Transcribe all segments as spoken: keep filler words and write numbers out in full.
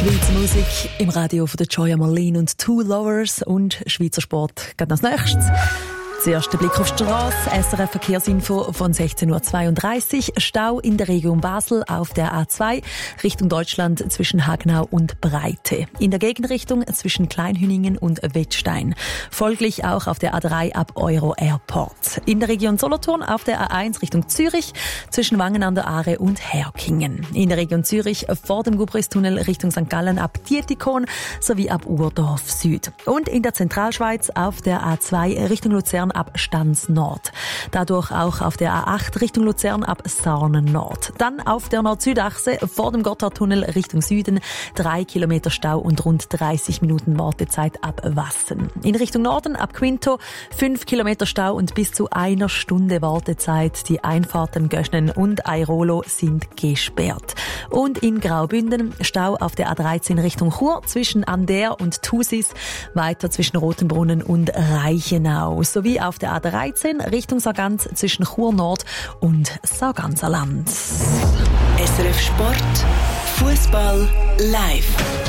Schweizer Musik im Radio von der Joya Marlene und Two Lovers und Schweizer Sport geht als nächstes. Zuerst der Blick auf die Strasse. S R F Verkehrsinfo von sechzehn Uhr zweiunddreißig. Stau in der Region Basel auf der A zwei Richtung Deutschland zwischen Hagenau und Breite. In der Gegenrichtung zwischen Kleinhüningen und Wettstein. Folglich auch auf der A drei ab Euro Airport. In der Region Solothurn auf der A eins Richtung Zürich zwischen Wangen an der Aare und Herkingen. In der Region Zürich vor dem Gubristunnel Richtung Sankt Gallen ab Dietikon sowie ab Urdorf Süd. Und in der Zentralschweiz auf der A zwei Richtung Luzern ab Stans Nord. Dadurch auch auf der A acht Richtung Luzern ab Sarnen Nord. Dann auf der Nord-Süd-Achse vor dem Gotthardtunnel Richtung Süden drei Kilometer Stau und rund dreißig Minuten Wartezeit ab Wassen. In Richtung Norden ab Quinto fünf Kilometer Stau und bis zu einer Stunde Wartezeit. Die Einfahrten Göschnen und Airolo sind gesperrt. Und in Graubünden Stau auf der A dreizehn Richtung Chur zwischen Ander und Thusis, weiter zwischen Rotenbrunnen und Reichenau, sowie auf der A dreizehn Richtung Sargans zwischen Chur Nord und Sarganserland. S R F Sport, Fußball live.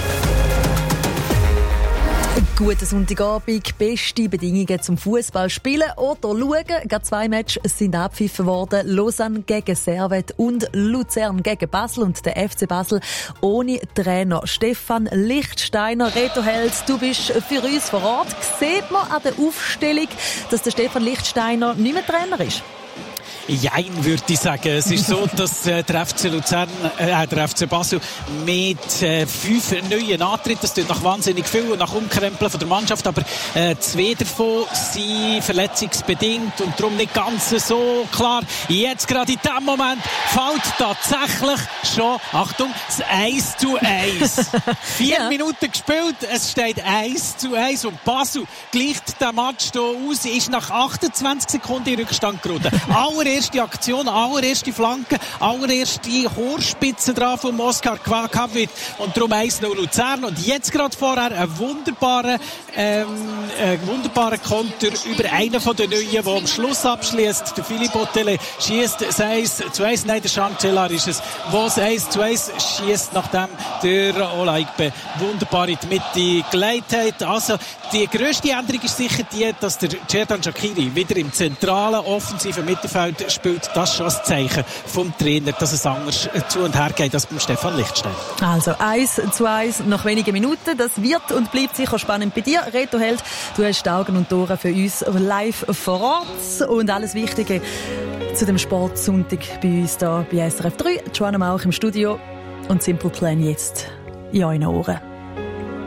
Guten Sonntagabend, beste Bedingungen zum Fußball spielen oder schauen. Gerade zwei Matches sind abgepfiffen worden. Lausanne gegen Servette und Luzern gegen Basel. Und der F C Basel ohne Trainer. Stefan Lichtsteiner, Reto-Held, du bist für uns vor Ort. Sieht man an der Aufstellung, dass der Stefan Lichtsteiner nicht mehr Trainer ist? Jein, würde ich sagen. Es ist so, dass äh, der F C Luzern, äh, der F C Basel mit äh, fünf neuen Antritten, das tut nach wahnsinnig viel und nach Umkrempeln von der Mannschaft, aber äh, zwei davon sind verletzungsbedingt und darum nicht ganz so klar. Jetzt gerade in diesem Moment fällt tatsächlich schon, Achtung, das eins zu eins. Vier ja. Minuten gespielt, es steht eins zu eins und Basel gleicht den Match hier aus, ist nach achtundzwanzig Sekunden in Rückstand geraten. Allererste Aktion, allererste Flanke, allererste Horspitze dran von Oskar Kvakavit und darum eins null Luzern. Und jetzt gerade vorher ein wunderbarer, ähm, ein wunderbarer Konter über einen von den Neuen, der am Schluss abschließt. Der Philippe Otele schießt das eins zu eins. Nein, der Chancelar ist es, der das eins zu eins schießt, nachdem der Olaigbe wunderbar in die Mitte geleitet hat. Also, die grösste Änderung ist sicher die, dass der Xherdan Shaqiri wieder im zentralen, offensiven Mittelfeld spielt. Das ist schon ein Zeichen vom Trainer, dass es anders zu und her geht als beim Stefan Lichtstein. Also eins zu eins nach wenigen Minuten. Das wird und bleibt sicher spannend bei dir. Reto Held, du hast die Augen und Ohren für uns live vor Ort. Und alles Wichtige zu dem Sportsonntag bei uns hier bei S R F drei. Joanna Mauch im Studio und Simple Plan jetzt in euren Ohren.